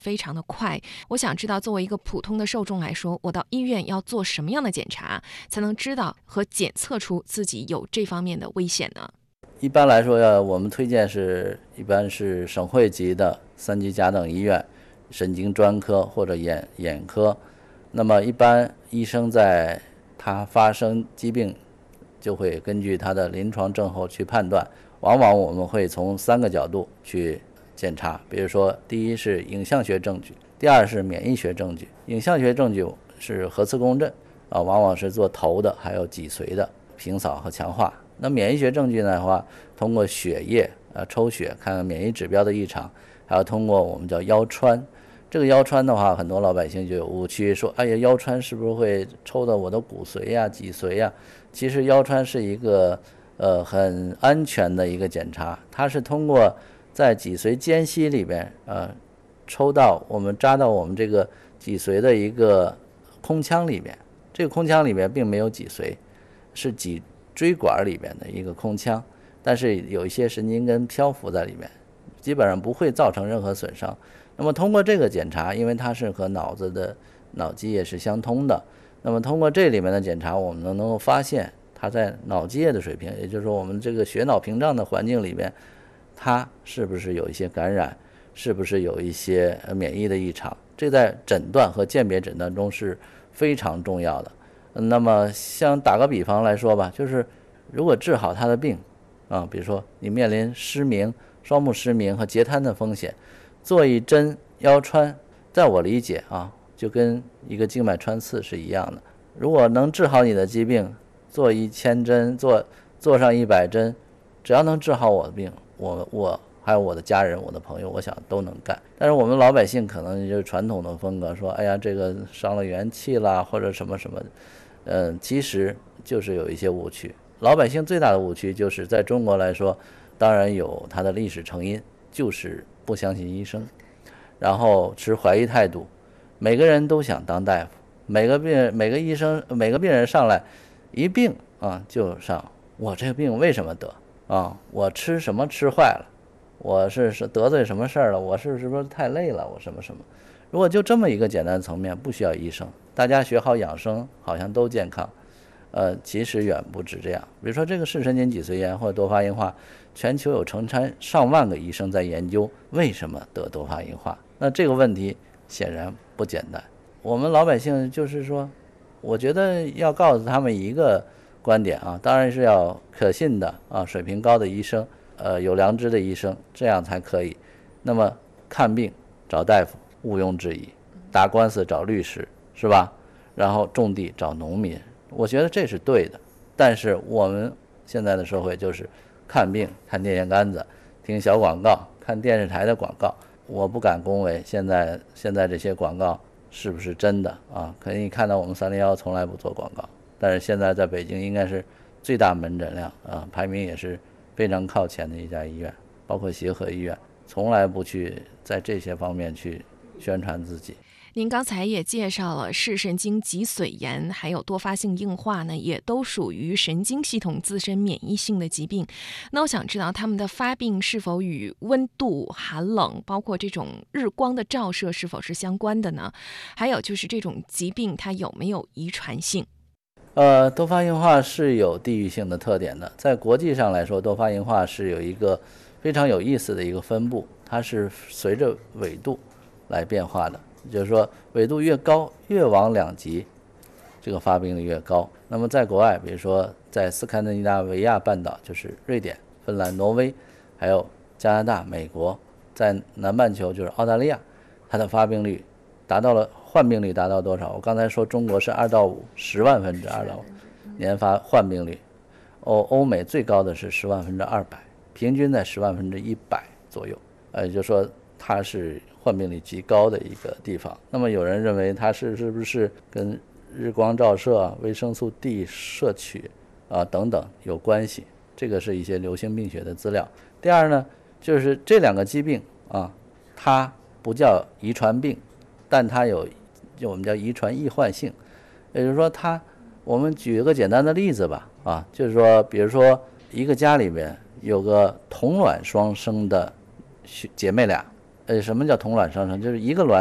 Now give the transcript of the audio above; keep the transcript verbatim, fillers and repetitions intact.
非常的快，我想知道作为一个普通的受众来说，我到医院要做什么样的检查，才能知道和检测出自己有这方面的危险呢？ 一般来说要我们推荐是一般是省会级的三级甲等医院，神经专科或者眼眼科。那么一般医生在他发生疾病，就会根据他的临床症候去判断。往往我们会从三个角度去检查，比如说第一是影像学证据，第二是免疫学证据。影像学证据是核磁共振啊，往往是做头的，还有脊髓的平扫和强化。那免疫学证据呢的话，通过血液啊抽血看看免疫指标的异常，还要通过我们叫腰穿。这个腰穿的话，很多老百姓就有误区，说哎呀，腰穿是不是会抽到我的骨髓呀、脊髓呀？其实腰穿是一个呃很安全的一个检查，它是通过在脊髓间隙里边呃抽到我们扎到我们这个脊髓的一个空腔里边，这个空腔里边并没有脊髓，是脊椎管里边的一个空腔，但是有一些神经根漂浮在里面，基本上不会造成任何损伤。那么通过这个检查，因为它是和脑子的脑积液是相通的，那么通过这里面的检查，我们能够发现它在脑积液的水平，也就是说我们这个血脑屏障的环境里面，它是不是有一些感染，是不是有一些免疫的异常，这在诊断和鉴别诊断中是非常重要的。那么像打个比方来说吧，就是如果治好他的病啊，比如说你面临失明、双目失明和截瘫的风险，做一针腰穿，在我理解啊，就跟一个静脉穿刺是一样的。如果能治好你的疾病，做一千针，做做上一百针，只要能治好我的病，我我还有我的家人、我的朋友，我想都能干。但是我们老百姓可能就是传统的风格，说哎呀，这个伤了元气啦，或者什么什么，嗯，其实就是有一些误区。老百姓最大的误区就是在中国来说，当然有它的历史成因，就是不相信医生，然后持怀疑态度，每个人都想当大夫，每个病人、每个医生、每个病人上来一病啊就上，我这个病为什么得啊？我吃什么吃坏了？我是是得罪什么事儿了？我是是不是太累了？我什么什么？如果就这么一个简单的层面，不需要医生，大家学好养生，好像都健康。呃，其实远不止这样。比如说这个视神经脊髓炎或者多发硬化，全球有成千上万个医生在研究为什么得多发硬化。那这个问题显然不简单。我们老百姓就是说，我觉得要告诉他们一个观点啊，当然是要可信的啊，水平高的医生，呃，有良知的医生，这样才可以。那么看病找大夫毋庸置疑，打官司找律师是吧？然后种地找农民。我觉得这是对的，但是我们现在的社会就是看病看电线杆子，听小广告，看电视台的广告。我不敢恭维现在现在这些广告是不是真的啊？可以看到我们三零幺从来不做广告，但是现在在北京应该是最大门诊量啊，排名也是非常靠前的一家医院，包括协和医院，从来不去在这些方面去宣传自己。 您刚才也介绍了视神经脊髓炎还有多发性硬化呢，也都属于神经系统自身免疫性的疾病。那我想知道它们的发病是否与温度、寒冷，包括这种日光的照射是否是相关的呢？还有就是这种疾病它有没有遗传性？ 呃，多发硬化是有地域性的特点的。在国际上来说，多发硬化是有一个非常有意思的一个分布，它是随着纬度来变化的。就是说纬度越高，越往两极，这个发病率越高。那么在国外，比如说在斯堪的纳维亚半岛，就是瑞典、芬兰、挪威，还有加拿大、美国，在南半球就是澳大利亚，它的发病率达到了，患病率达到多少？我刚才说中国是二到五，十万分之二到五年发患病率，欧欧美最高的是十万分之二百，平均在十万分之一百左右。呃，也就是说它是患病率极高的一个地方。那么有人认为它是是不是跟日光照射、维生素 D 摄取啊等等有关系？这个是一些流行病学的资料。第二呢，就是这两个疾病啊，它不叫遗传病，但它有就我们叫遗传易患性。也就是说它，我们举一个简单的例子吧，啊，就是说比如说一个家里边有个同卵双生的姐妹俩， 呃，什么叫同卵生成？就是一个卵